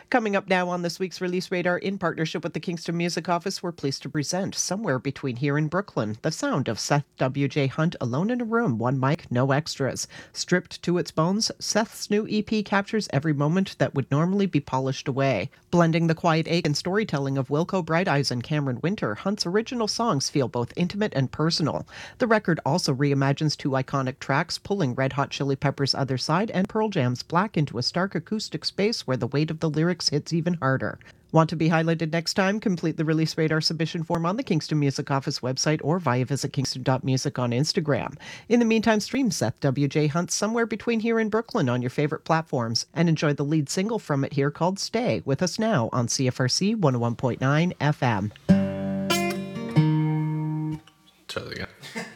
Coming up now on this week's Release Radar, in partnership with the Kingston Music Office, we're pleased to present Somewhere Between Here and Brooklyn, the sound of Seth W.J. Hunt alone in a room, one mic, no extras. Stripped to its bones, Seth's new EP captures every moment that would normally be polished away. Blending the quiet ache and storytelling of Wilco Bright Eyes and Cameron Winter, Hunt's original songs feel both intimate and personal. The record also reimagines two iconic tracks, pulling Red Hot Chili Peppers' Other Side and Pearl Jam's Black into a stark acoustic space where the weight of the lyrics hits even harder. Want to be highlighted next time? Complete the Release Radar submission form on the Kingston Music Office website or via visit kingston.music on Instagram. In the meantime, stream Seth W.J. Hunt Somewhere Between Here and Brooklyn on your favorite platforms and enjoy the lead single from it here called Stay with us now on CFRC 101.9 FM. Try that again.